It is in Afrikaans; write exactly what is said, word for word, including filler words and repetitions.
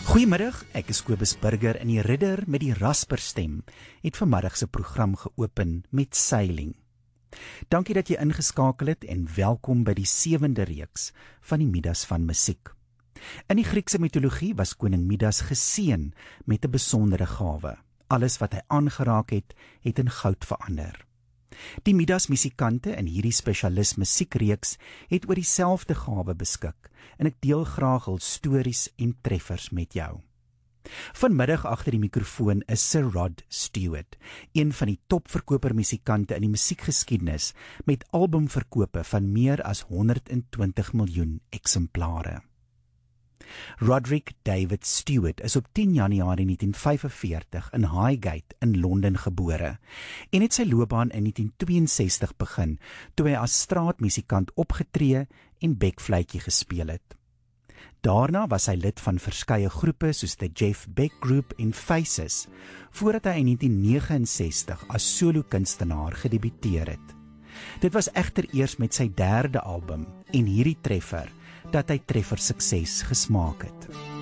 Goeiemiddag, ek is Kobus Burger en die ridder met die rasperstem het vanmiddag se program geopen met seiling. Dankie dat jy ingeskakel het en welkom by die sewende reeks van die Midas van musiek. In die Griekse mitologie was koning Midas geseën met 'n besondere gawe. Alles wat hy aangeraak het, het in goud verander. Die Midas musikante in hierdie spesialis musiekreeks het oor dieselfde gawe beskik en ek deel graag hul stories en treffers met jou. Vanmiddag agter die mikrofoon is Sir Rod Stewart, een van die topverkoper musikante in die musiekgeskiedenis met albumverkope van meer as honderd en twintig miljoen eksemplare. Roderick David Stewart is op tien Januarie negentien vyf en veertig in Highgate in Londen gebore en het sy loopbaan in negentien twee en sestig begin toe hy as straatmusikant opgetree en bekfluitjie gespeel het. Daarna was hy lid van verskeie groepe soos the Jeff Beck Group en Faces, voordat hy in negentien nege en sestig as solo kunstenaar gedebuteer het. Dit was egter eers met sy derde album en hierdie treffer dat hy treffer sukses gesmaak het.